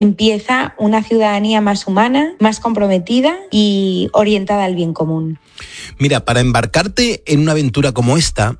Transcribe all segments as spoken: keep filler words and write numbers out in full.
empieza una ciudadanía más humana, más comprometida y orientada al bien común. Mira, para embarcarte en una aventura como esta,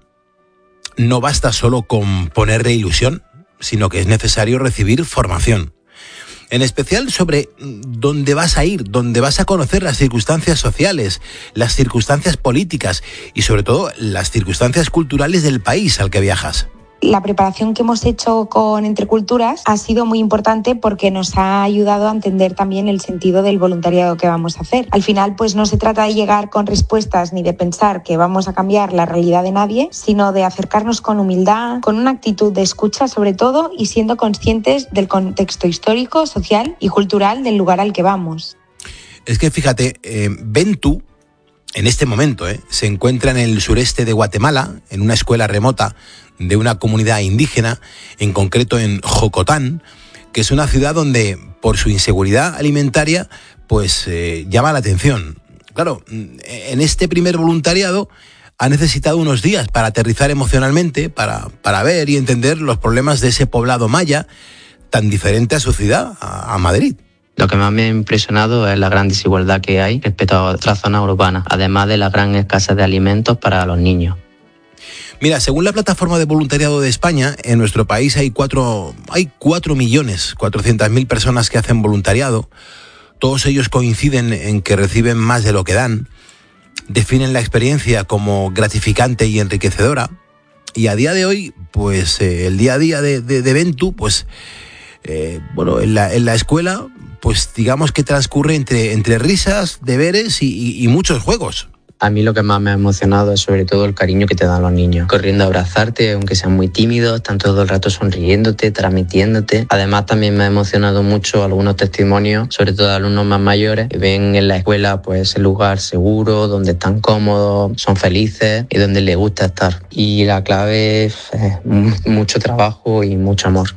no basta solo con ponerle ilusión, sino que es necesario recibir formación. En especial sobre dónde vas a ir, dónde vas a conocer las circunstancias sociales, las circunstancias políticas y sobre todo las circunstancias culturales del país al que viajas. La preparación que hemos hecho con Entre Culturas ha sido muy importante porque nos ha ayudado a entender también el sentido del voluntariado que vamos a hacer. Al final, pues no se trata de llegar con respuestas ni de pensar que vamos a cambiar la realidad de nadie, sino de acercarnos con humildad, con una actitud de escucha sobre todo y siendo conscientes del contexto histórico, social y cultural del lugar al que vamos. Es que fíjate, eh, Ventu, en este momento, eh, se encuentra en el sureste de Guatemala, en una escuela remota de una comunidad indígena, en concreto en Jocotán, que es una ciudad donde, por su inseguridad alimentaria, pues eh, llama la atención. Claro, en este primer voluntariado ha necesitado unos días para aterrizar emocionalmente, para, para ver y entender los problemas de ese poblado maya, tan diferente a su ciudad, a, a Madrid. Lo que más me ha impresionado es la gran desigualdad que hay respecto a otras zonas urbanas, además de la gran escasez de alimentos para los niños. Mira, según la plataforma de voluntariado de España, en nuestro país hay cuatro, hay cuatro millones cuatrocientas mil personas que hacen voluntariado. Todos ellos coinciden en que reciben más de lo que dan, definen la experiencia como gratificante y enriquecedora. Y a día de hoy, pues eh, el día a día de, de, de Ventu, pues eh, bueno, en la, en la escuela, pues digamos que transcurre entre, entre risas, deberes y, y, y muchos juegos. A mí lo que más me ha emocionado es sobre todo el cariño que te dan los niños, corriendo a abrazarte, aunque sean muy tímidos, están todo el rato sonriéndote, transmitiéndote. Además también me ha emocionado mucho algunos testimonios, sobre todo de alumnos más mayores, que ven en la escuela pues el lugar seguro, donde están cómodos, son felices y donde les gusta estar. Y la clave es mucho trabajo y mucho amor.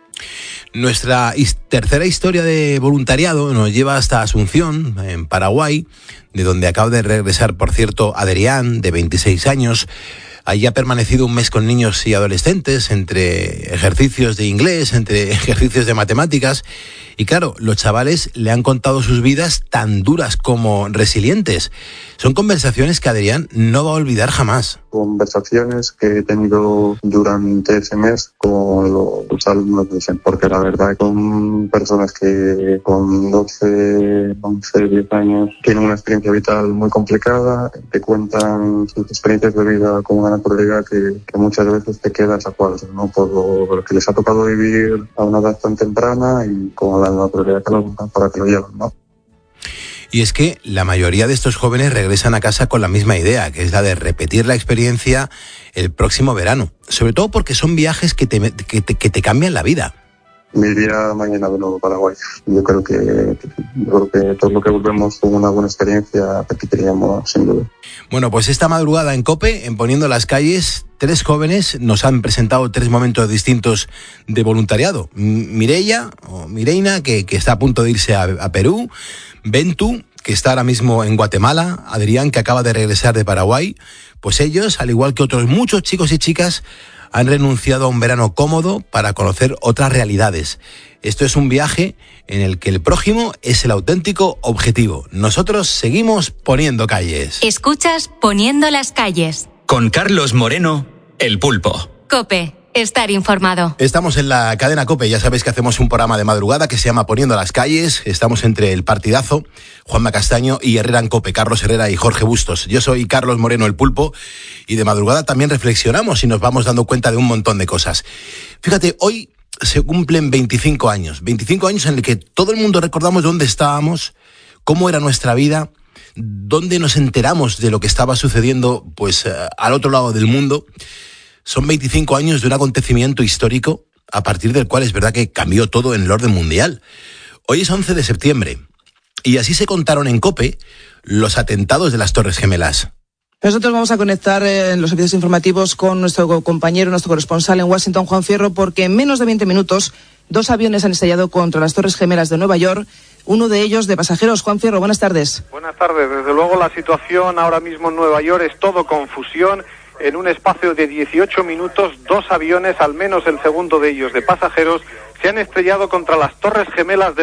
Nuestra tercera historia de voluntariado nos lleva hasta Asunción, en Paraguay, de donde acaba de regresar, por cierto, Adrián, de veintiséis años. Allí ha permanecido un mes con niños y adolescentes, entre ejercicios de inglés, entre ejercicios de matemáticas. Y claro, los chavales le han contado sus vidas tan duras como resilientes. Son conversaciones que Adrián no va a olvidar jamás. Conversaciones que he tenido durante ese mes con los alumnos de SEM, porque la verdad son personas que con doce, once, diez años tienen una experiencia vital muy complicada, te cuentan sus experiencias de vida con una naturalidad que, que muchas veces te quedas a cuadros, ¿no? Por lo que les ha tocado vivir a una edad tan temprana y con la naturalidad que los para que lo llevan, ¿no? Y es que la mayoría de estos jóvenes regresan a casa con la misma idea, que es la de repetir la experiencia el próximo verano. Sobre todo porque son viajes que te, que te, que te cambian la vida. Me iría mañana de nuevo a Paraguay. Yo creo que, yo creo que todo lo que volvemos con una buena experiencia repetiríamos sin duda. Bueno, pues esta madrugada en COPE, en Poniendo las Calles, tres jóvenes nos han presentado tres momentos distintos de voluntariado. Mireia, o Mireina, que, que está a punto de irse a, a Perú. Ventu, que está ahora mismo en Guatemala. Adrián, que acaba de regresar de Paraguay. Pues ellos, al igual que otros muchos chicos y chicas, han renunciado a un verano cómodo para conocer otras realidades. Esto es un viaje en el que el prójimo es el auténtico objetivo. Nosotros seguimos poniendo calles. Escuchas Poniendo las Calles. Con Carlos Moreno, El Pulpo. COPE. Estar informado. Estamos en la cadena COPE, ya sabéis que hacemos un programa de madrugada que se llama Poniendo las Calles. Estamos entre el partidazo, Juanma Castaño y Herrera en COPE, Carlos Herrera y Jorge Bustos. Yo soy Carlos Moreno, El Pulpo, y de madrugada también reflexionamos y nos vamos dando cuenta de un montón de cosas. Fíjate, hoy se cumplen veinticinco años, veinticinco años en el que todo el mundo recordamos dónde estábamos, cómo era nuestra vida, dónde nos enteramos de lo que estaba sucediendo pues al otro lado del mundo. Son veinticinco años de un acontecimiento histórico a partir del cual es verdad que cambió todo en el orden mundial. Hoy es once de septiembre y así se contaron en COPE los atentados de las Torres Gemelas. Nosotros vamos a conectar en los servicios informativos con nuestro compañero, nuestro corresponsal en Washington, Juan Fierro, porque en menos de veinte minutos dos aviones han estallado contra las Torres Gemelas de Nueva York, uno de ellos de pasajeros. Juan Fierro, buenas tardes. Buenas tardes. Desde luego la situación ahora mismo en Nueva York es todo confusión. En un espacio de dieciocho minutos, dos aviones, al menos el segundo de ellos de pasajeros, se han estrellado contra las Torres Gemelas de